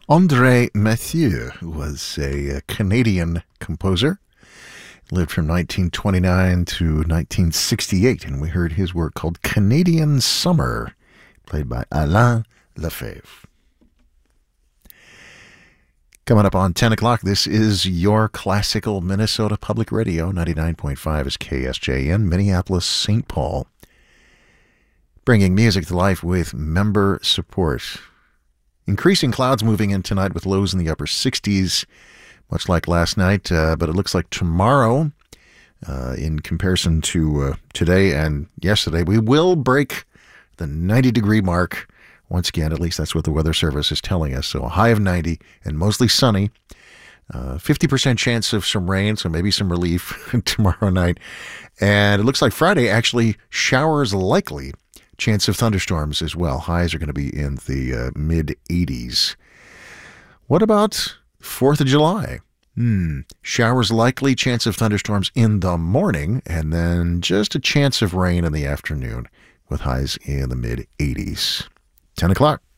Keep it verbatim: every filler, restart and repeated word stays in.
André Mathieu was a, a Canadian composer. Lived from nineteen twenty-nine to nineteen sixty-eight, and we heard his work called Canadian Summer, played by Alain Lefebvre. Coming up on ten o'clock, this is your classical Minnesota Public Radio. ninety-nine point five is K S J N, Minneapolis, Saint Paul. Bringing music to life with member support. Increasing clouds moving in tonight with lows in the upper sixties, much like last night, uh, but it looks like tomorrow, uh, in comparison to uh, today and yesterday, we will break the ninety degree mark. Once again, at least that's what the Weather Service is telling us. So a high of ninety and mostly sunny. Uh, fifty percent chance of some rain, so maybe some relief tomorrow night. And it looks like Friday, actually, showers likely. Chance of thunderstorms as well. Highs are going to be in the uh, mid eighties. What about fourth of July? Hmm. Showers likely, chance of thunderstorms in the morning, and then just a chance of rain in the afternoon with highs in the mid eighties. ten o'clock.